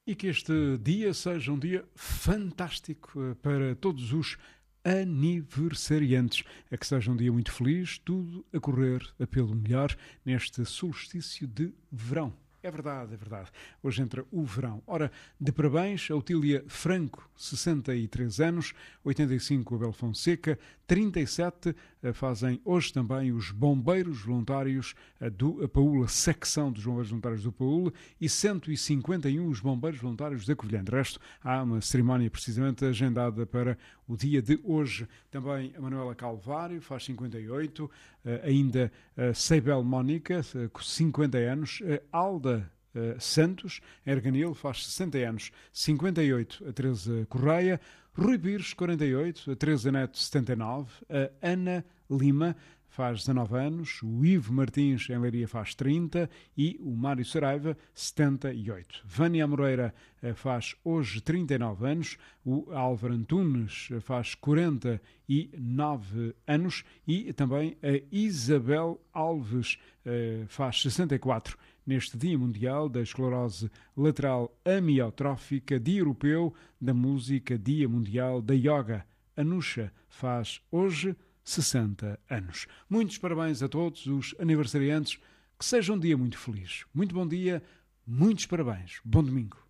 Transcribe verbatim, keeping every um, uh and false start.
E que este dia seja um dia fantástico eh, para todos os aniversariantes. É que seja um dia muito feliz, tudo a correr a pelo melhor neste solstício de verão. É verdade, é verdade. Hoje entra o verão. Ora, de parabéns a Otília Franco, sessenta e três anos, oitenta e cinco Abel Fonseca, trinta e sete fazem hoje também os bombeiros voluntários do APAUL, a secção dos bombeiros voluntários do APAUL, e cento e cinquenta e um os bombeiros voluntários da Covilhã. De resto, há uma cerimónia precisamente agendada para o dia de hoje. Também a Manuela Calvário faz cinquenta e oito, ainda a Seibel Mónica, cinquenta anos, a Alda Uh, Santos, Erganil, faz sessenta anos, cinquenta e oito, a Teresa Correia, Rui Pires, quarenta e oito, a Teresa Neto, setenta e nove, a Ana Lima faz dezanove anos, o Ivo Martins, em Leiria, faz trinta e o Mário Saraiva, setenta e oito. Vânia Moreira uh, faz hoje trinta e nove anos, o Álvaro Antunes uh, faz quarenta e nove anos e também a Isabel Alves uh, faz sessenta e quatro. Neste Dia Mundial da Esclerose Lateral Amiotrófica, Dia Europeu da Música, Dia Mundial da Yoga. A Nusha faz hoje sessenta anos. Muitos parabéns a todos os aniversariantes. Que seja um dia muito feliz. Muito bom dia, muitos parabéns. Bom domingo.